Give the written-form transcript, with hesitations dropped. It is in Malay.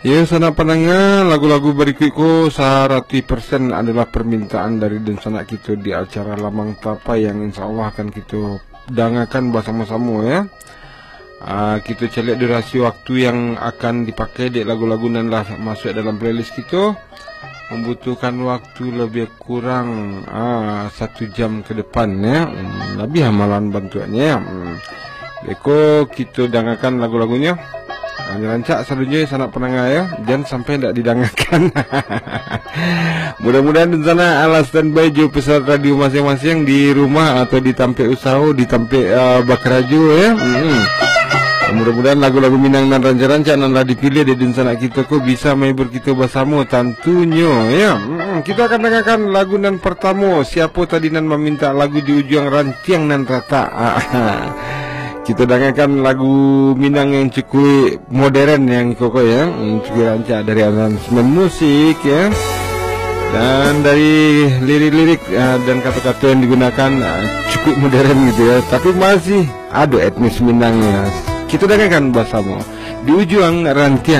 Ya, sana pendengar, lagu-lagu berikutku 100% adalah permintaan dari dan sanak kita di acara Lamang Tapa yang insya Allah akan kita dangakan bersama-sama ya. Kita cari durasi waktu yang akan dipakai di lagu-lagu nan lah masuk dalam playlist kita. Membutuhkan waktu lebih kurang 1 jam ke depan ya. Lebih amalan bantuannya ya. Eko kita dangakan lagu-lagunya. Rancak selanjutnya sanak pendengar ya. Jangan sampai tidak didangakan. Mudah-mudahan di sana ala standby jo peserta radio masing-masing di rumah atau di tempat usaha, di tempat bakraju ya. Mudah-mudahan lagu-lagu Minang dan ranca-ranca nanlah dipilih di sana kita kok bisa menghibur kita bersama tentunya ya. Kita akan dengarkan lagu nan pertama. Siapa tadi nan meminta lagu di ujung rantiang nan rata. Kita dengarkan lagu Minang yang cukup modern yang koko ya, cukup rancak dari aransemen musik ya, dan dari lirik-lirik dan kata-kata yang digunakan cukup modern gitu ya, tapi masih ada etnis Minangnya. Kita dengarkan bersama di ujung rantiang.